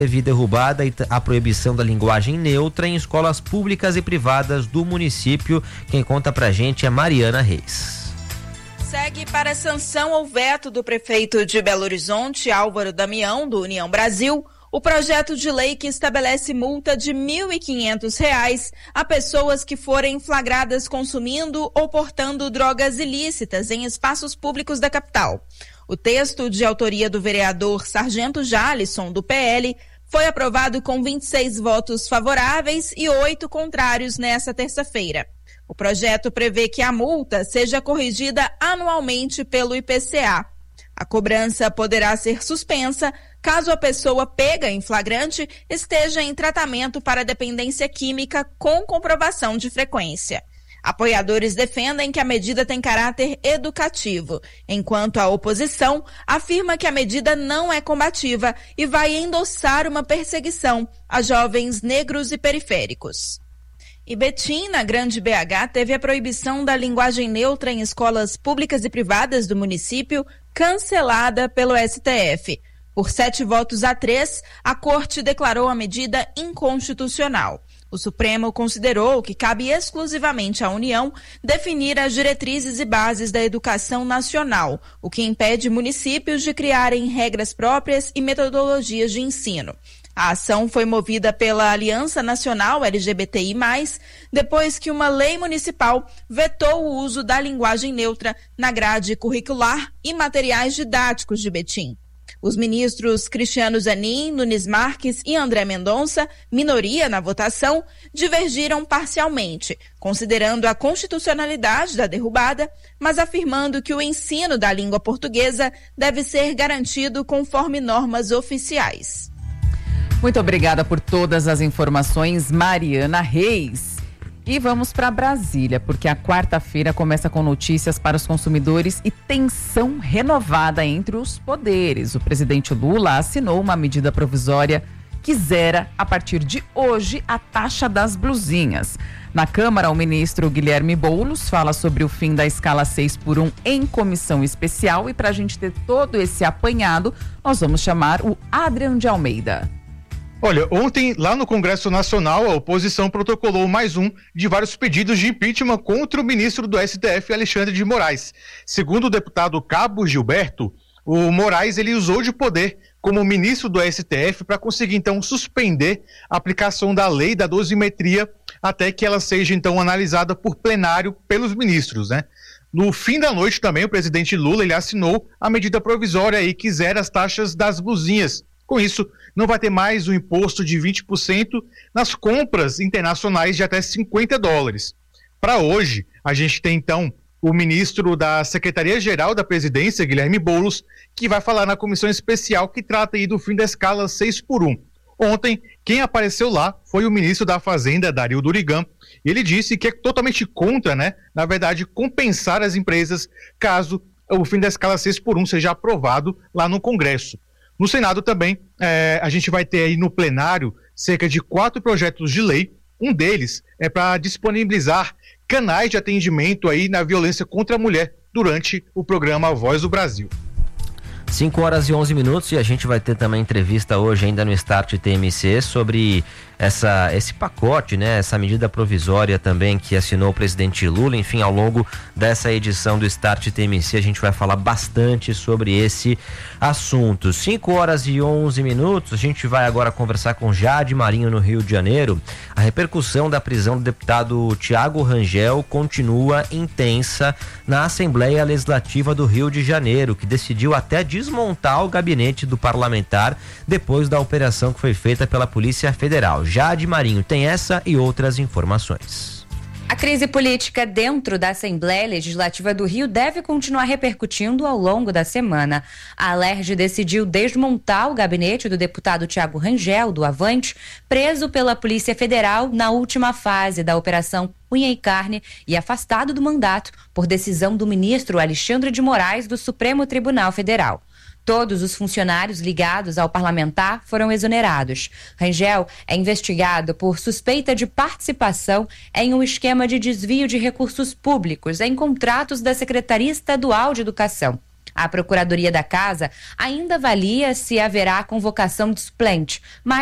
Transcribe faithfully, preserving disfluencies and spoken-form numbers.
teve derrubada a proibição da linguagem neutra em escolas públicas e privadas do município. Quem conta pra gente é Mariana Reis. Segue para sanção ou veto do prefeito de Belo Horizonte, Álvaro Damião, do União Brasil, o projeto de lei que estabelece multa de mil e quinhentos reais a pessoas que forem flagradas consumindo ou portando drogas ilícitas em espaços públicos da capital. O texto, de autoria do vereador Sargento Jalisson, do P L, foi aprovado com vinte e seis votos favoráveis e oito contrários nesta terça-feira. O projeto prevê que a multa seja corrigida anualmente pelo I P C A. A cobrança poderá ser suspensa caso a pessoa pega em flagrante esteja em tratamento para dependência química com comprovação de frequência. Apoiadores defendem que a medida tem caráter educativo, enquanto a oposição afirma que a medida não é combativa e vai endossar uma perseguição a jovens negros e periféricos. E Betim, na Grande B H, teve a proibição da linguagem neutra em escolas públicas e privadas do município cancelada pelo S T F. Por sete votos a três, a Corte declarou a medida inconstitucional. O Supremo considerou que cabe exclusivamente à União definir as diretrizes e bases da educação nacional, o que impede municípios de criarem regras próprias e metodologias de ensino. A ação foi movida pela Aliança Nacional L G B T I mais, depois que uma lei municipal vetou o uso da linguagem neutra na grade curricular e materiais didáticos de Betim. Os ministros Cristiano Zanin, Nunes Marques e André Mendonça, minoria na votação, divergiram parcialmente, considerando a constitucionalidade da derrubada, mas afirmando que o ensino da língua portuguesa deve ser garantido conforme normas oficiais. Muito obrigada por todas as informações, Mariana Reis. E vamos para Brasília, porque a quarta-feira começa com notícias para os consumidores e tensão renovada entre os poderes. O presidente Lula assinou uma medida provisória que zera, a partir de hoje, a taxa das blusinhas. Na Câmara, o ministro Guilherme Boulos fala sobre o fim da escala seis por um em comissão especial. E para a gente ter todo esse apanhado, nós vamos chamar o Adrian de Almeida. Olha, ontem, lá no Congresso Nacional, a oposição protocolou mais um de vários pedidos de impeachment contra o ministro do S T F, Alexandre de Moraes. Segundo o deputado Cabo Gilberto, o Moraes ele usou de poder como ministro do S T F para conseguir, então, suspender a aplicação da lei da dosimetria até que ela seja, então, analisada por plenário pelos ministros, né? No fim da noite também, o presidente Lula ele assinou a medida provisória aí que zera as taxas das blusinhas. Com isso, não vai ter mais o imposto de vinte por cento nas compras internacionais de até cinquenta dólares. Para hoje, a gente tem então o ministro da Secretaria-Geral da Presidência, Guilherme Boulos, que vai falar na comissão especial que trata aí do fim da escala seis por um. Ontem, quem apareceu lá foi o ministro da Fazenda, Dario Durigan. Ele disse que é totalmente contra, né, na verdade, compensar as empresas caso o fim da escala seis por um seja aprovado lá no Congresso. No Senado também, é, a gente vai ter aí no plenário cerca de quatro projetos de lei. Um deles é para disponibilizar canais de atendimento aí na violência contra a mulher durante o programa Voz do Brasil. cinco horas e onze minutos e a gente vai ter também entrevista hoje ainda no Start T M C sobre essa, esse pacote, né? Essa medida provisória também que assinou o presidente Lula. Enfim, ao longo dessa edição do Start T M C a gente vai falar bastante sobre esse assunto. cinco horas e onze minutos, a gente vai agora conversar com Jade Marinho no Rio de Janeiro. A repercussão da prisão do deputado Tiago Rangel continua intensa na Assembleia Legislativa do Rio de Janeiro, que decidiu até desmontar o gabinete do parlamentar depois da operação que foi feita pela Polícia Federal. Jade Marinho tem essa e outras informações. A crise política dentro da Assembleia Legislativa do Rio deve continuar repercutindo ao longo da semana. A Alerj decidiu desmontar o gabinete do deputado Tiago Rangel, do Avante, preso pela Polícia Federal na última fase da Operação Unha e Carne e afastado do mandato por decisão do ministro Alexandre de Moraes do Supremo Tribunal Federal. Todos os funcionários ligados ao parlamentar foram exonerados. Rangel é investigado por suspeita de participação em um esquema de desvio de recursos públicos em contratos da Secretaria Estadual de Educação. A Procuradoria da Casa ainda avalia se haverá convocação de suplente, mas